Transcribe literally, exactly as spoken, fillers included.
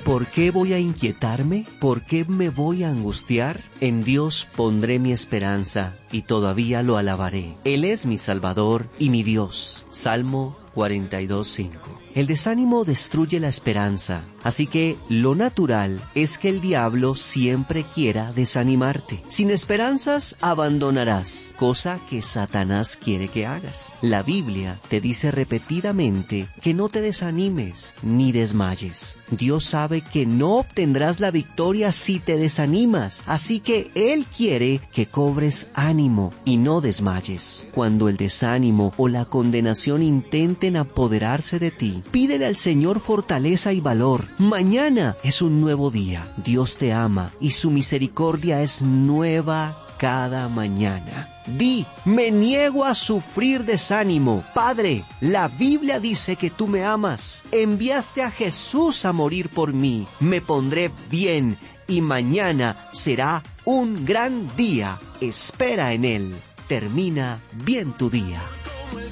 ¿Por qué voy a inquietarme? ¿Por qué me voy a angustiar? En Dios pondré mi esperanza y todavía lo alabaré. Él es mi Salvador y mi Dios. Salmo cuarenta y dos, cinco. El desánimo destruye la esperanza, así que lo natural es que el diablo siempre quiera desanimarte. Sin esperanzas abandonarás, cosa que Satanás quiere que hagas. La Biblia te dice repetidamente que no te desanimes ni desmayes. Dios sabe que no obtendrás la victoria si te desanimas, así que Él quiere que cobres ánimo y no desmayes. Cuando el desánimo o la condenación intenten apoderarse de ti, pídele al Señor fortaleza y valor. Mañana es un nuevo día. Dios te ama y su misericordia es nueva cada mañana. Di, me niego a sufrir desánimo. Padre, la Biblia dice que tú me amas. Enviaste a Jesús a morir por mí. Me pondré bien y mañana será un gran día. Espera en Él. Termina bien tu día.